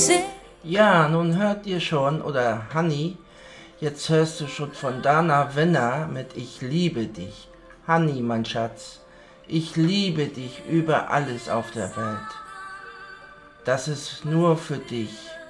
Ja, nun hört ihr schon, oder Honey, jetzt hörst du schon von Dana Winner mit Ich liebe dich. Honey, mein Schatz, ich liebe dich über alles auf der Welt. Das ist nur für dich.